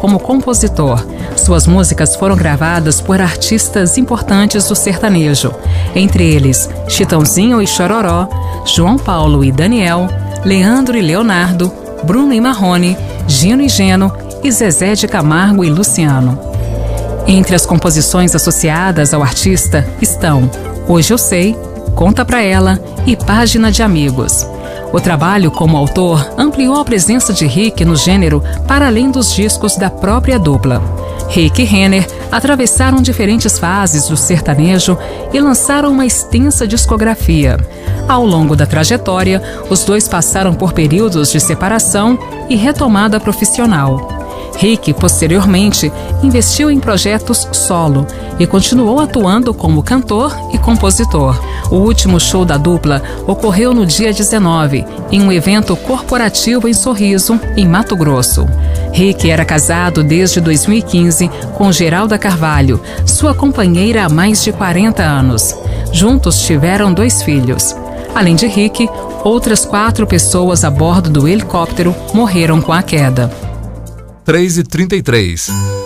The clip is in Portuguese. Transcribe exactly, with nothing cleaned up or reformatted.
como compositor. Suas músicas foram gravadas por artistas importantes do sertanejo, entre eles Chitãozinho e Chororó, João Paulo e Daniel, Leandro e Leonardo, Bruno e Marrone, Gino e Geno e Zezé de Camargo e Luciano. Entre as composições associadas ao artista estão Hoje Eu Sei, Conta Pra Ela e Página de Amigos. O trabalho como autor ampliou a presença de Rick no gênero para além dos discos da própria dupla. Rick e Renner atravessaram diferentes fases do sertanejo e lançaram uma extensa discografia. Ao longo da trajetória, os dois passaram por períodos de separação e retomada profissional. Rick, posteriormente, investiu em projetos solo e continuou atuando como cantor e compositor. O último show da dupla ocorreu no dia dezenove, em um evento corporativo em Sorriso, em Mato Grosso. Rick era casado desde dois mil e quinze com Geralda Carvalho, sua companheira há mais de quarenta anos. Juntos tiveram dois filhos. Além de Rick, outras quatro pessoas a bordo do helicóptero morreram com a queda. três e trinta e três.